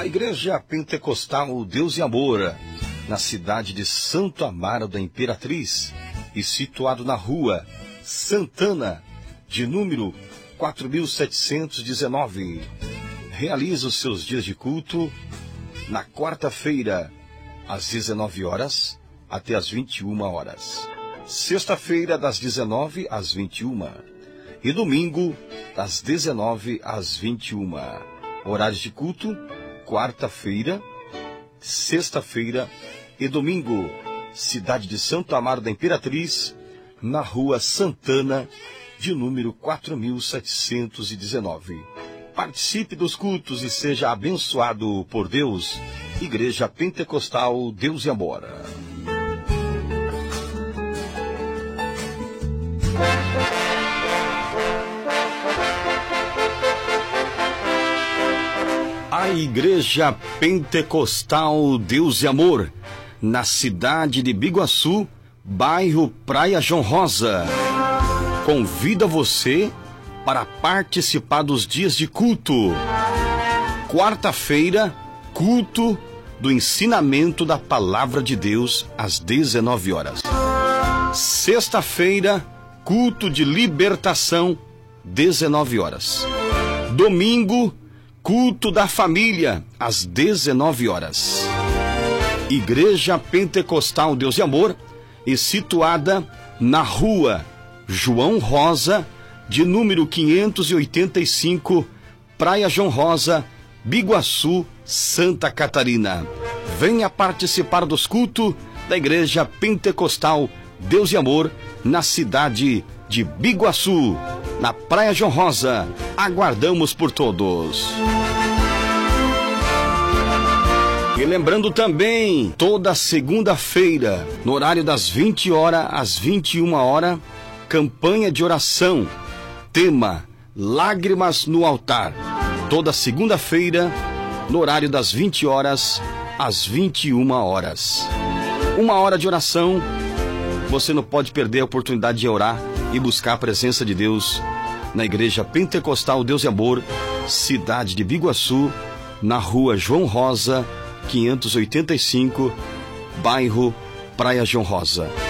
A Igreja Pentecostal Deus e Amor, na cidade de Santo Amaro da Imperatriz, e situado na rua Santana, de número 4719, realiza os seus dias de culto na quarta-feira, às 19 horas até às 21 horas. Sexta-feira, das 19 às 21. E domingo, das 19 às 21. Horários de culto: quarta-feira, sexta-feira e domingo. Cidade de Santo Amaro da Imperatriz, na rua Santana, de número 4719. Participe dos cultos e seja abençoado por Deus. Igreja Pentecostal Deus e Amor. A Igreja Pentecostal Deus e Amor, na cidade de Biguaçu, bairro Praia João Rosa, convida você para participar dos dias de culto. Quarta-feira, culto do ensinamento da Palavra de Deus às 19 horas. Sexta-feira, culto de libertação, 19 horas. Domingo, culto da família, às 19 horas. Igreja Pentecostal Deus e Amor, e situada na rua João Rosa, de número 585, Praia João Rosa, Biguaçu, Santa Catarina. Venha participar dos cultos da Igreja Pentecostal Deus e Amor, na cidade de Biguaçu, na Praia João Rosa. Aguardamos por todos. E lembrando também, toda segunda-feira, no horário das 20 horas às 21 horas, campanha de oração, tema Lágrimas no Altar. Toda segunda-feira, no horário das 20 horas às 21 horas. Uma hora de oração, você não pode perder a oportunidade de orar e buscar a presença de Deus na Igreja Pentecostal Deus e Amor, cidade de Biguaçu, na rua João Rosa, 585, bairro Praia João Rosa.